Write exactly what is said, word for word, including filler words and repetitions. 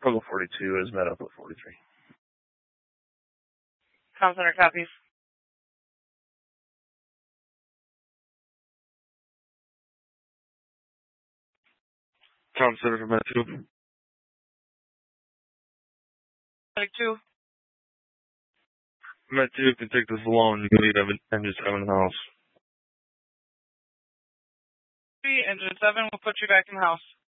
Bravo forty-two is met up with forty-three. Comm Center copies. Comm Center for Met two. Medic two. Met two can take this alone. You can leave engine seven in the house. Engine seven will put you back in the house.